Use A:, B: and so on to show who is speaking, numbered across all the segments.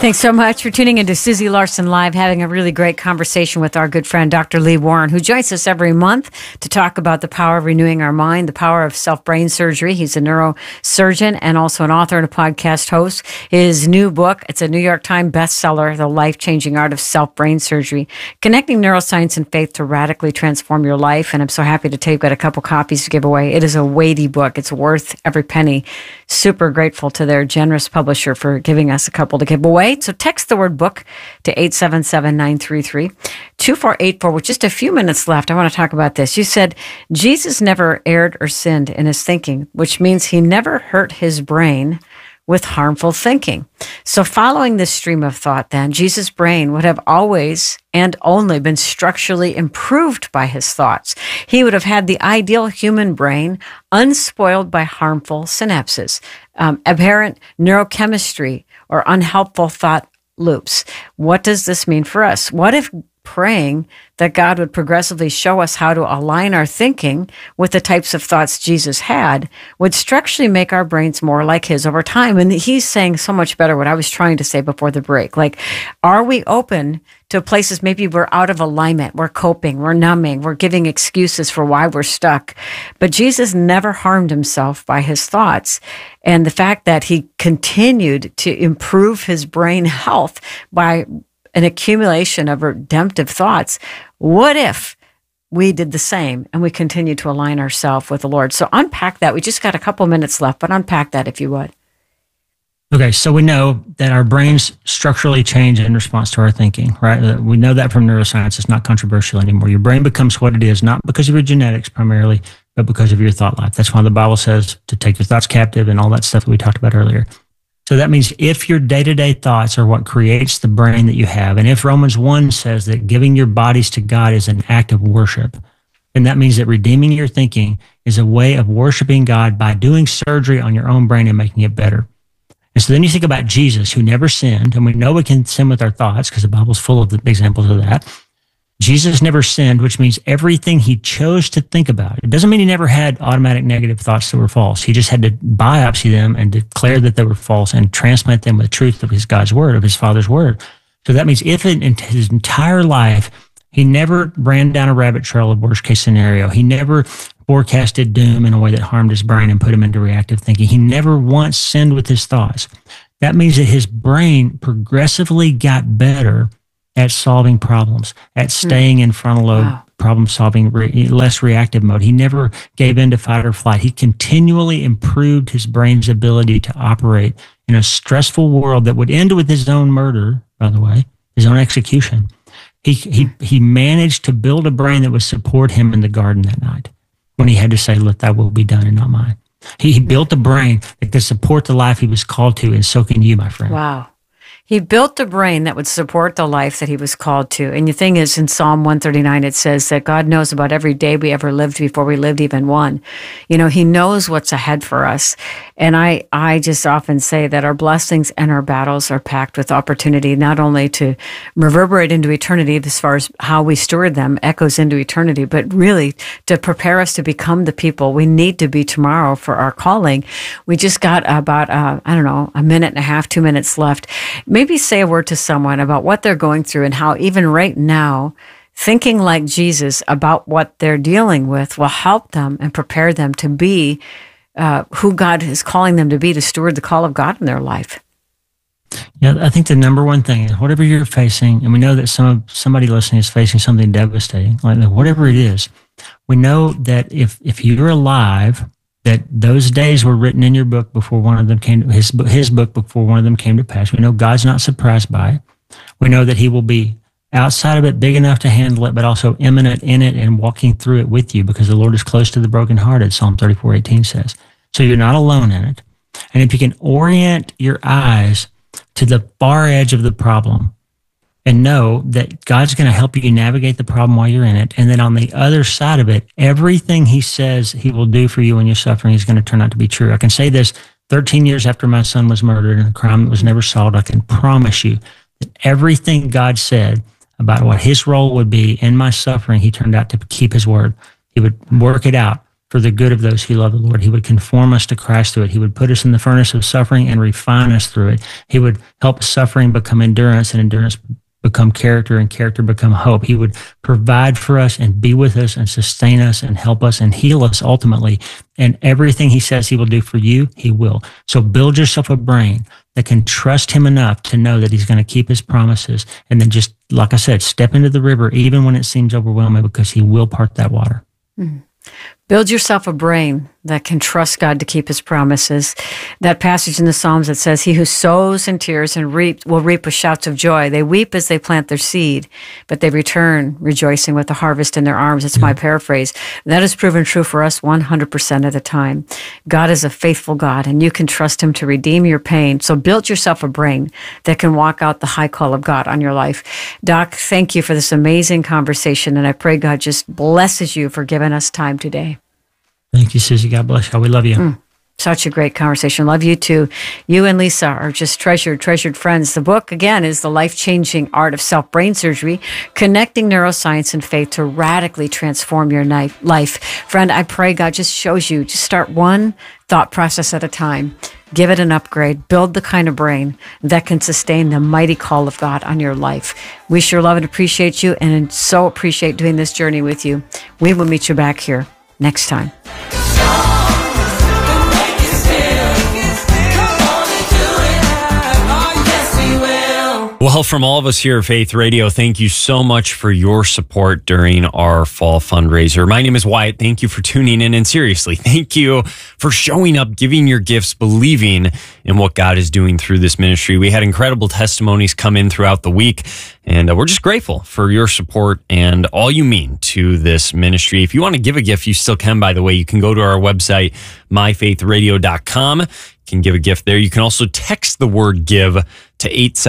A: Thanks so much for tuning into Susie Larson Live, having a really great conversation with our good friend, Dr. Lee Warren, who joins us every month to talk about the power of renewing our mind, the power of self-brain surgery. He's a neurosurgeon and also an author and a podcast host. His new book, it's a New York Times bestseller, The Life-Changing Art of Self-Brain Surgery, Connecting Neuroscience and Faith to Radically Transform Your Life. And I'm so happy to tell you, I've got a couple copies to give away. It is a weighty book. It's worth every penny. Super grateful to their generous publisher for giving us a couple to give away. So text the word book to 877-933-2484. With just a few minutes left, I want to talk about this. You said Jesus never erred or sinned in his thinking, which means he never hurt his brain with harmful thinking. So following this stream of thought, then, Jesus' brain would have always and only been structurally improved by his thoughts. He would have had the ideal human brain, unspoiled by harmful synapses, aberrant neurochemistry, or unhelpful thought loops. What does this mean for us? What if praying that God would progressively show us how to align our thinking with the types of thoughts Jesus had would structurally make our brains more like his over time? And he's saying so much better what I was trying to say before the break. Like, are we open to places maybe we're out of alignment, we're coping, we're numbing, we're giving excuses for why we're stuck? But Jesus never harmed himself by his thoughts. And the fact that he continued to improve his brain health by an accumulation of redemptive thoughts. What if we did the same and we continue to align ourselves with the Lord? So unpack that. We just got a couple minutes left, but unpack that if you would.
B: Okay, so we know that our brains structurally change in response to our thinking, right? We know that from neuroscience. It's not controversial anymore. Your brain becomes what it is, not because of your genetics primarily, but because of your thought life. That's why the Bible says to take your thoughts captive and all that stuff that we talked about earlier. So that means if your day-to-day thoughts are what creates the brain that you have, and if Romans 1 says that giving your bodies to God is an act of worship, then that means that redeeming your thinking is a way of worshiping God by doing surgery on your own brain and making it better. And so then you think about Jesus, who never sinned, and we know we can sin with our thoughts because the Bible's full of examples of that. Jesus never sinned, which means everything he chose to think about. It doesn't mean he never had automatic negative thoughts that were false. He just had to biopsy them and declare that they were false and transplant them with the truth of his God's word, of his Father's word. So that means if in his entire life, he never ran down a rabbit trail of worst case scenario. He never forecasted doom in a way that harmed his brain and put him into reactive thinking. He never once sinned with his thoughts. That means that his brain progressively got better at solving problems, at staying in frontal lobe, problem solving, less reactive mode. He never gave in to fight or flight. He continually improved his brain's ability to operate in a stressful world that would end with his own murder, by the way, his own execution. He managed to build a brain that would support him in the garden that night when he had to say, "Let thy will be done and not mine." He built a brain that could support the life he was called to, and so can you, my friend.
A: Wow. He built a brain that would support the life that he was called to. And the thing is, in Psalm 139, it says that God knows about every day we ever lived before we lived even one. You know, he knows what's ahead for us. And I just often say that our blessings and our battles are packed with opportunity, not only to reverberate into eternity as far as how we steward them, echoes into eternity, but really to prepare us to become the people we need to be tomorrow for our calling. We just got about, a minute and a half, 2 minutes left. Maybe say a word to someone about what they're going through and how even right now, thinking like Jesus about what they're dealing with will help them and prepare them to be who God is calling them to be, to steward the call of God in their life.
B: Yeah, I think the number one thing is whatever you're facing, and we know that somebody listening is facing something devastating, like whatever it is, we know that if you're alive, that those days were written in your book before one of them came, his book before one of them came to pass. We know God's not surprised by it. We know that he will be outside of it, big enough to handle it, but also imminent in it and walking through it with you, because the Lord is close to the brokenhearted, Psalm 34:18 says. So you're not alone in it. And if you can orient your eyes to the far edge of the problem and know that God's going to help you navigate the problem while you're in it, and then on the other side of it, everything he says he will do for you when you're suffering is going to turn out to be true. I can say this 13 years after my son was murdered in a crime that was never solved. I can promise you that everything God said about what his role would be in my suffering, he turned out to keep his word. He would work it out for the good of those who love the Lord. He would conform us to Christ through it. He would put us in the furnace of suffering and refine us through it. He would help suffering become endurance, and endurance become character, and character become hope. He would provide for us and be with us and sustain us and help us and heal us ultimately. And everything he says he will do for you, he will. So build yourself a brain that can trust him enough to know that he's going to keep his promises. And then just, like I said, step into the river even when it seems overwhelming, because he will part that water.
A: Mm. Build yourself a brain that can trust God to keep his promises. That passage in the Psalms that says, he who sows in tears and will reap with shouts of joy. They weep as they plant their seed, but they return rejoicing with the harvest in their arms. It's my paraphrase. That is proven true for us 100% of the time. God is a faithful God, and you can trust him to redeem your pain. So build yourself a brain that can walk out the high call of God on your life. Doc, thank you for this amazing conversation, and I pray God just blesses you for giving us time today.
B: Thank you, Susie. God bless you. We love you.
A: Such a great conversation. Love you too. You and Lisa are just treasured friends. The book, again, is The Life-Changing Art of Self-Brain Surgery, Connecting Neuroscience and Faith to Radically Transform Your Life. Friend, I pray God just shows you to start one thought process at a time. Give it an upgrade. Build the kind of brain that can sustain the mighty call of God on your life. We sure love and appreciate you, and so appreciate doing this journey with you. We will meet you back here next time.
C: Well, from all of us here at Faith Radio, thank you so much for your support during our fall fundraiser. My name is Wyatt. Thank you for tuning in. And seriously, thank you for showing up, giving your gifts, believing in what God is doing through this ministry. We had incredible testimonies come in throughout the week, and we're just grateful for your support and all you mean to this ministry. If you want to give a gift, you still can, by the way. You can go to our website, myfaithradio.com. You can give a gift there. You can also text the word give to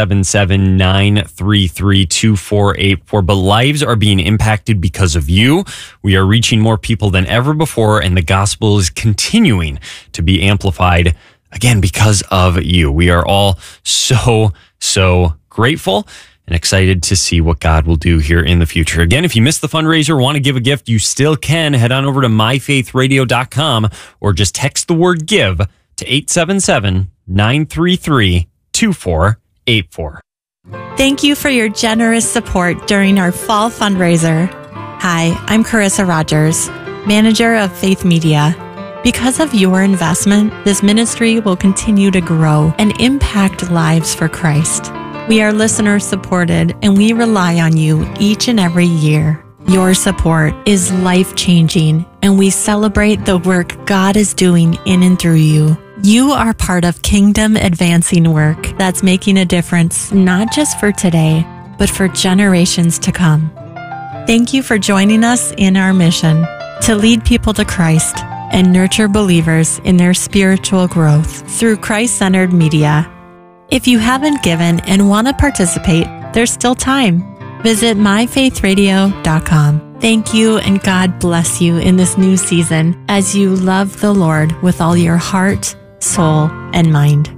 C: 877-933-2484. But lives are being impacted because of you. We are reaching more people than ever before, and the gospel is continuing to be amplified, again, because of you. We are all so grateful and excited to see what God will do here in the future. Again, if you missed the fundraiser, want to give a gift, you still can. Head on over to myfaithradio.com or just text the word give to 877-933-2484.
D: Thank you for your generous support during our fall fundraiser. Hi, I'm Carissa Rogers, manager of Faith Media. Because of your investment, this ministry will continue to grow and impact lives for Christ. We are listener supported, and we rely on you each and every year. Your support is life-changing, and we celebrate the work God is doing in and through you. You are part of kingdom advancing work that's making a difference, not just for today, but for generations to come. Thank you for joining us in our mission to lead people to Christ and nurture believers in their spiritual growth through Christ-centered media. If you haven't given and want to participate, there's still time. Visit myfaithradio.com. Thank you, and God bless you in this new season as you love the Lord with all your heart, soul, and mind.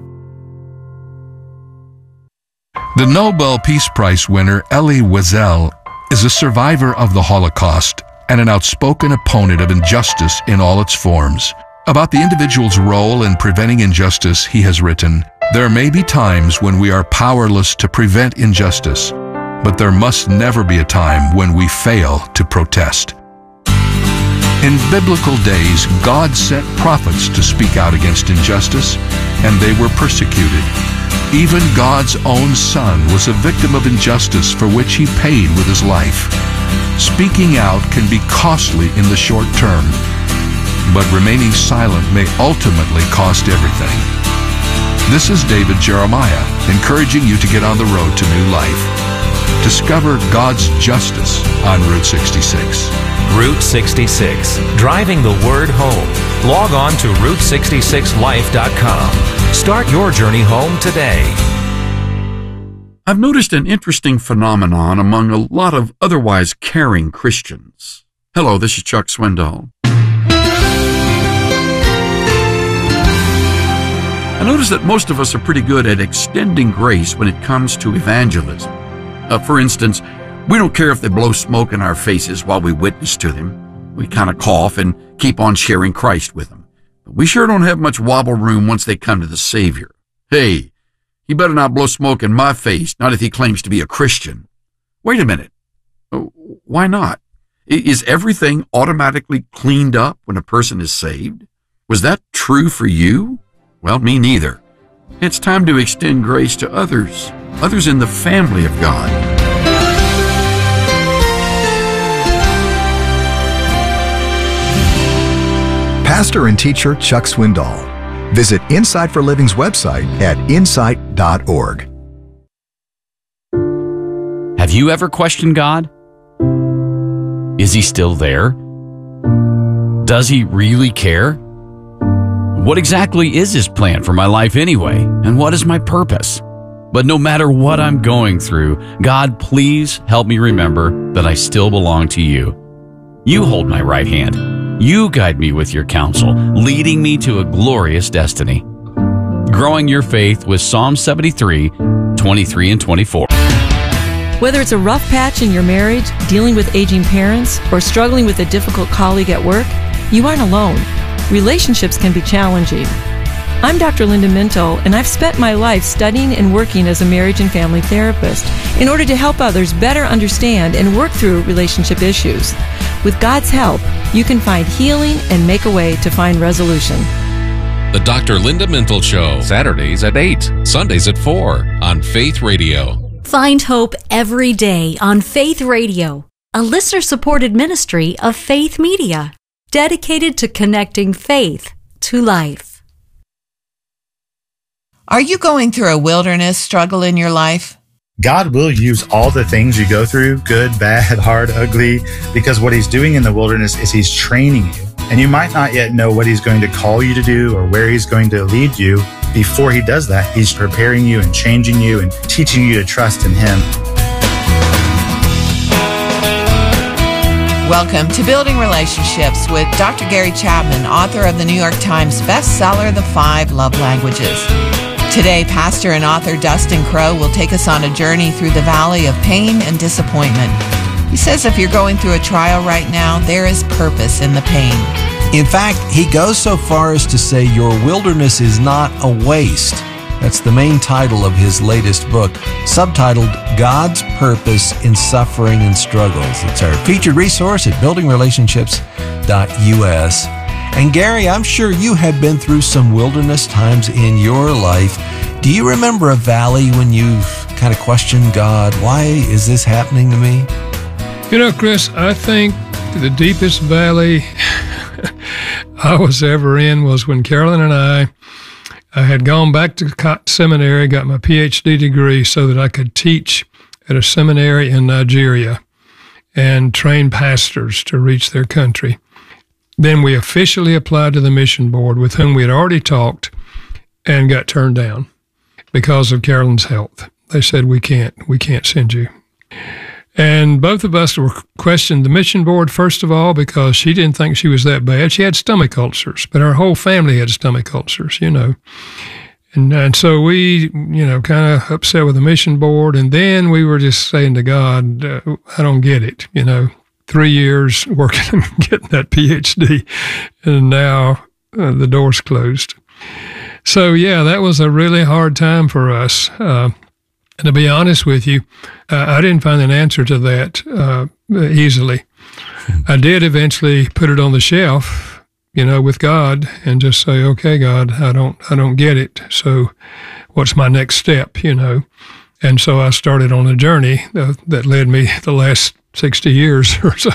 E: The Nobel Peace Prize winner Elie Wiesel is a survivor of the Holocaust and an outspoken opponent of injustice in all its forms. About the individual's role in preventing injustice, he has written, "There may be times when we are powerless to prevent injustice, but there must never be a time when we fail to protest." In biblical days, God sent prophets to speak out against injustice, and they were persecuted. Even God's own Son was a victim of injustice for which he paid with his life. Speaking out can be costly in the short term, but remaining silent may ultimately cost everything. This is David Jeremiah, encouraging you to get on the road to new life. Discover God's justice on Route 66.
F: Route 66, driving the word home. Log on to Route66Life.com. Start your journey home today.
G: I've noticed an interesting phenomenon among a lot of otherwise caring Christians. Hello, this is Chuck Swindoll. I notice that most of us are pretty good at extending grace when it comes to evangelism. For instance, we don't care if they blow smoke in our faces while we witness to them. we kind of cough and keep on sharing Christ with them. But we sure don't have much wobble room once they come to the Savior. Hey, he better not blow smoke in my face, not if he claims to be a Christian. Wait a minute. Why not? Is everything automatically cleaned up when a person is saved? Was that true for you? Well, me neither. It's time to extend grace to others in the family of God.
H: Pastor and teacher Chuck Swindoll. Visit Insight for Living's website at insight.org.
I: Have you ever questioned God? Is he still there? Does he really care? What exactly is his plan for my life anyway? And what is my purpose? But no matter what I'm going through, God, please help me remember that I still belong to you. You hold my right hand. You guide me with your counsel, leading me to a glorious destiny. Growing your faith with Psalm 73, 23 and 24.
J: Whether it's a rough patch in your marriage, dealing with aging parents, or struggling with a difficult colleague at work, you aren't alone. Relationships can be challenging. I'm Dr. Linda Minto, and I've spent my life studying and working as a marriage and family therapist in order to help others better understand and work through relationship issues. With God's help, you can find healing and make a way to find resolution.
K: The Dr. Linda Minto Show, Saturdays at 8, Sundays at 4 on Faith Radio.
L: Find hope every day on Faith Radio, a listener-supported ministry of Faith Media, dedicated to connecting faith to life.
M: Are you going through a wilderness struggle in your life?
N: God will use all the things you go through, good, bad, hard, ugly, because what he's doing in the wilderness is he's training you. And you might not yet know what he's going to call you to do or where he's going to lead you. Before he does that, he's preparing you and changing you and teaching you to trust in him.
M: Welcome to Building Relationships with Dr. Gary Chapman, author of the New York Times bestseller, The 5 Love Languages. Today, pastor and author Dustin Crowe will take us on a journey through the valley of pain and disappointment. He says if you're going through a trial right now, there is purpose in the pain.
O: In fact, he goes so far as to say your wilderness is not a waste. That's the main title of his latest book, subtitled God's Purpose in Suffering and Struggles. It's our featured resource at buildingrelationships.us. And Gary, I'm sure you have been through some wilderness times in your life. Do you remember a valley when you kind of questioned God? Why is this happening to me?
P: You know, Chris, I think the deepest valley I was ever in was when Carolyn and I had gone back to seminary, got my PhD degree so that I could teach at a seminary in Nigeria and train pastors to reach their country. Then we officially applied to the mission board with whom we had already talked and got turned down because of Carolyn's health. They said, we can't send you. And both of us were questioned the mission board, first of all, because she didn't think she was that bad. She had stomach ulcers, but our whole family had stomach ulcers, you know. And so we, kind of upset with the mission board. And then we were just saying to God, I don't get it, 3 years working and getting that PhD. And now the door's closed. So, yeah, that was a really hard time for us. And to be honest with you, I didn't find an answer to that easily. I did eventually put it on the shelf, with God and just say, okay, God, I don't get it. So what's my next step, And so I started on a journey that led me the last 60 years or so.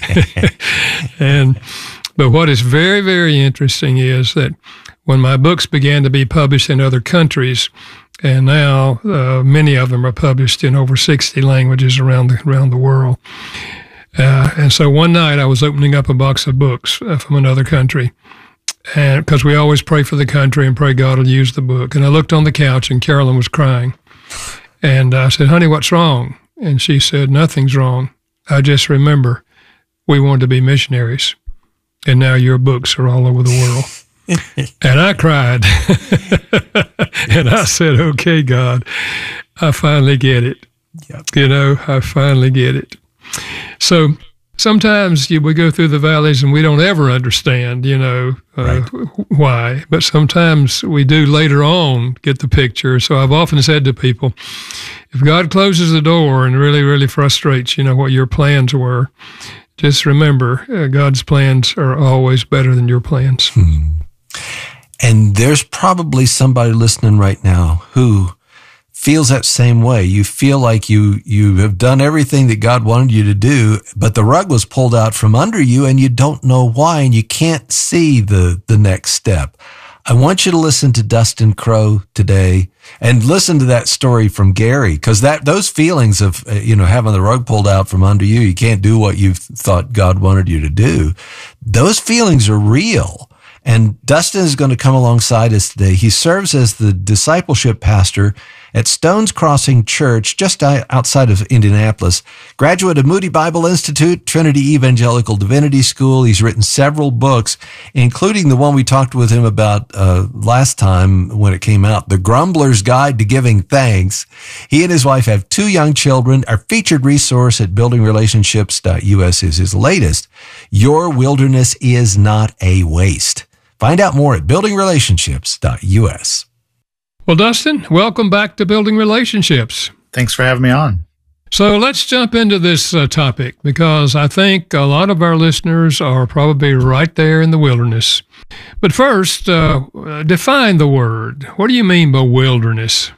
P: But what is very, very interesting is that when my books began to be published in other countries, and now many of them are published in over 60 languages around the world. And so one night I was opening up a box of books from another country, and because we always pray for the country and pray God will use the book. And I looked on the couch and Carolyn was crying. And I said, honey, what's wrong? And she said, nothing's wrong. I just remember we wanted to be missionaries, and now your books are all over the world. And I cried. And I said, okay, God, I finally get it. Yep. I finally get it. So sometimes we go through the valleys and we don't ever understand, why. But sometimes we do later on get the picture. So I've often said to people, if God closes the door and really, really frustrates, what your plans were, just remember, God's plans are always better than your plans.
O: And there's probably somebody listening right now who feels that same way. You feel like you have done everything that God wanted you to do, but the rug was pulled out from under you and you don't know why, and you can't see the next step. I want you to listen to Dustin Crowe today and listen to that story from Gary, because those feelings of, having the rug pulled out from under you, you can't do what you thought God wanted you to do. Those feelings are real. And Dustin is going to come alongside us today. He serves as the discipleship pastor at Stones Crossing Church, just outside of Indianapolis. Graduate of Moody Bible Institute, Trinity Evangelical Divinity School. He's written several books, including the one we talked with him about last time when it came out, The Grumbler's Guide to Giving Thanks. He and his wife have 2 young children. Our featured resource at buildingrelationships.us is his latest, Your Wilderness is Not a Waste. Find out more at buildingrelationships.us.
P: Well, Dustin, welcome back to Building Relationships.
N: Thanks for having me on.
P: So let's jump into this topic, because I think a lot of our listeners are probably right there in the wilderness. But first, define the word. What do you mean by wilderness?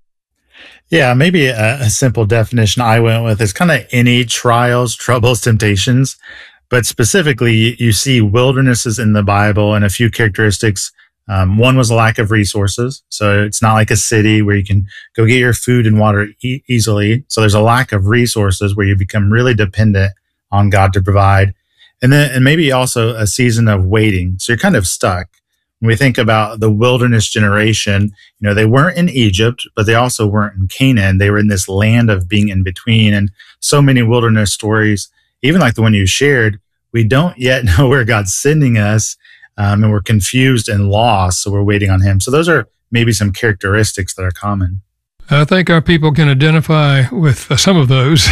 N: Yeah, maybe a simple definition I went with is kind of any trials, troubles, temptations. But specifically, you see wildernesses in the Bible and a few characteristics. One was a lack of resources. So it's not like a city where you can go get your food and water easily. So there's a lack of resources where you become really dependent on God to provide. And maybe also a season of waiting. So you're kind of stuck. When we think about the wilderness generation, they weren't in Egypt, but they also weren't in Canaan. They were in this land of being in between. And so many wilderness stories, even like the one you shared, we don't yet know where God's sending us. And we're confused and lost, so we're waiting on Him. So those are maybe some characteristics that are common.
P: I think our people can identify with some of those.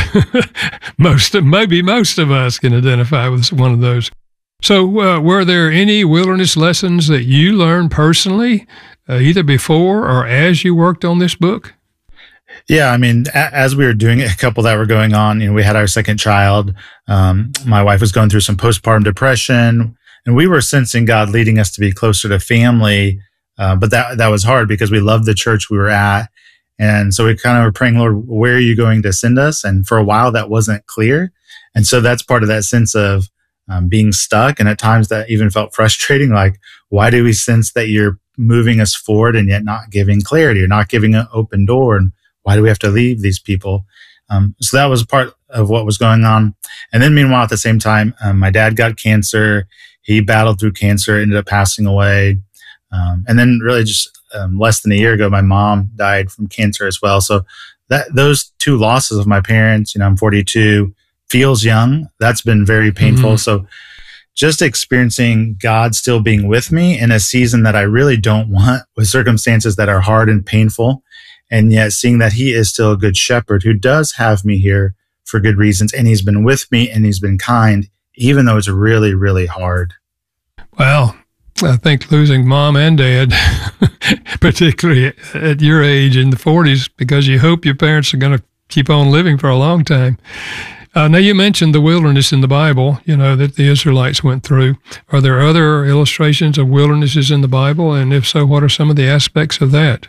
P: Most of us can identify with one of those. So were there any wilderness lessons that you learned personally, either before or as you worked on this book?
N: Yeah, I mean, as we were doing it, a couple that were going on, we had our second child. My wife was going through some postpartum depression. And we were sensing God leading us to be closer to family, but that was hard because we loved the church we were at. And so we kind of were praying, Lord, where are you going to send us? And for a while, that wasn't clear. And so that's part of that sense of being stuck. And at times that even felt frustrating. Like, why do we sense that you're moving us forward and yet not giving clarity or not giving an open door? And why do we have to leave these people? So that was part of what was going on. And then meanwhile, at the same time, my dad got cancer. He battled through cancer, ended up passing away. And then really just less than a year ago, my mom died from cancer as well. So those 2 losses of my parents, I'm 42, feels young. That's been very painful. Mm-hmm. So just experiencing God still being with me in a season that I really don't want, with circumstances that are hard and painful, and yet seeing that He is still a good shepherd who does have me here for good reasons. And He's been with me and He's been kind, even though it's really, really hard.
P: Well, I think losing mom and dad, particularly at your age in the 40s, because you hope your parents are going to keep on living for a long time. Now, you mentioned the wilderness in the Bible, that the Israelites went through. Are there other illustrations of wildernesses in the Bible? And if so, what are some of the aspects of that?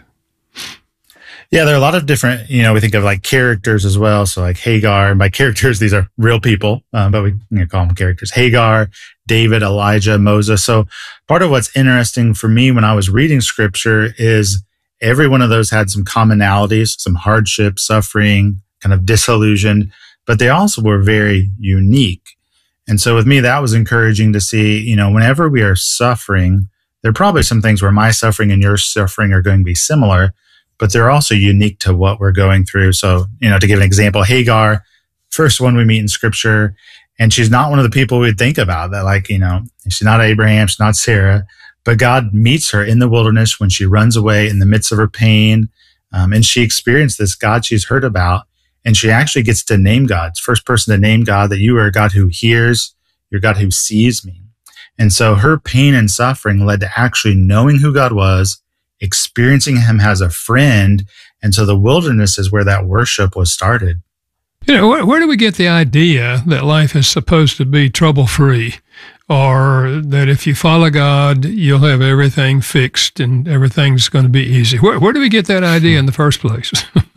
N: Yeah, there are a lot of different, we think of like characters as well. So like Hagar, and by characters, these are real people, but we call them characters. Hagar, David, Elijah, Moses. So part of what's interesting for me when I was reading scripture is every one of those had some commonalities, some hardship, suffering, kind of disillusion, but they also were very unique. And so with me, that was encouraging to see, whenever we are suffering, there are probably some things where my suffering and your suffering are going to be similar, but they're also unique to what we're going through. So, to give an example, Hagar, first one we meet in scripture, and she's not one of the people we'd think about that, like, she's not Abraham, she's not Sarah, but God meets her in the wilderness when she runs away in the midst of her pain. And she experienced this God she's heard about, And she actually gets to name God. It's first person to name God, that you are a God who hears, you're a God who sees me. And so her pain and suffering led to actually knowing who God was, experiencing him as a friend. And so the wilderness is where that worship was started.
P: Where do we get the idea that life is supposed to be trouble-free, or that if you follow God, you'll have everything fixed and everything's going to be easy? Where do we get that idea in the first place?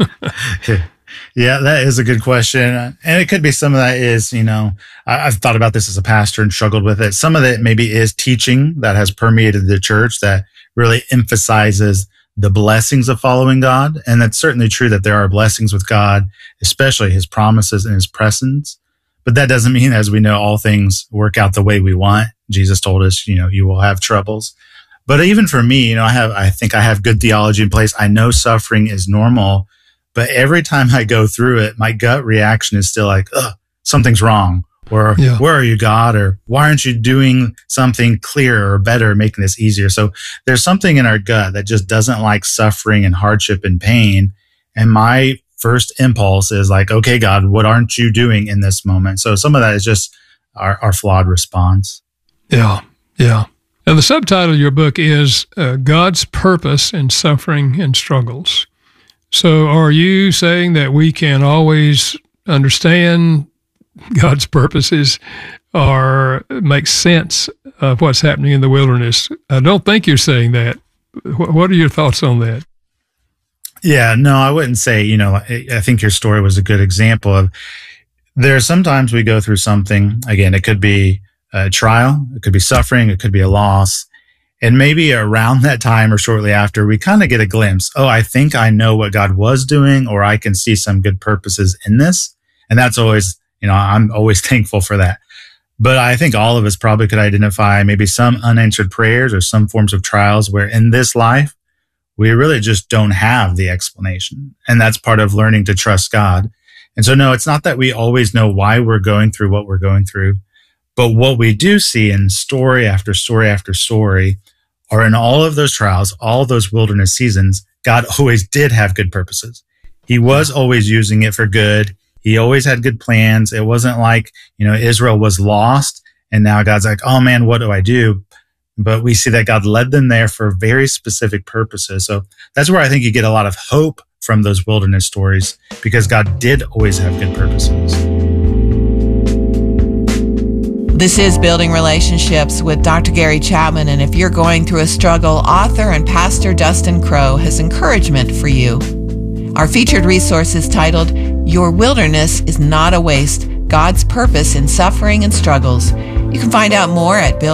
N: Yeah, that is a good question. And it could be some of that is, I've thought about this as a pastor and struggled with it. Some of it maybe is teaching that has permeated the church that really emphasizes the blessings of following God. And that's certainly true that there are blessings with God, especially his promises and his presence. But that doesn't mean, as we know, all things work out the way we want. Jesus told us, you will have troubles. But even for me, I think I have good theology in place. I know suffering is normal. But every time I go through it, my gut reaction is still like, something's wrong. Or where are you, God? Or why aren't you doing something clearer or better, making this easier? So there's something in our gut that just doesn't like suffering and hardship and pain. And my first impulse is like, okay, God, what aren't you doing in this moment? So some of that is just our flawed response.
P: Yeah. Now, the subtitle of your book is God's Purpose in Suffering and Struggles. So are you saying that we can always understand God's purposes or make sense of what's happening in the wilderness? I don't think you're saying that. What are your thoughts on that?
N: Yeah, no, I wouldn't say, I think your story was a good example of there are sometimes we go through something. Again, it could be a trial, it could be suffering, it could be a loss. And maybe around that time or shortly after, we kind of get a glimpse. Oh, I think I know what God was doing, or I can see some good purposes in this. And that's always, I'm always thankful for that. But I think all of us probably could identify maybe some unanswered prayers or some forms of trials where in this life, we really just don't have the explanation. And that's part of learning to trust God. And so, no, it's not that we always know why we're going through what we're going through. But what we do see in story after story after story are in all of those trials, all those wilderness seasons, God always did have good purposes. He was always using it for good. He always had good plans. It wasn't like, Israel was lost and now God's like, oh man, what do I do? But we see that God led them there for very specific purposes. So that's where I think you get a lot of hope from those wilderness stories, because God did always have good purposes.
M: This is Building Relationships with Dr. Gary Chapman, and if you're going through a struggle, author and pastor Dustin Crowe has encouragement for you. Our featured resource is titled, Your Wilderness is Not a Waste, God's Purpose in Suffering and Struggles. You can find out more at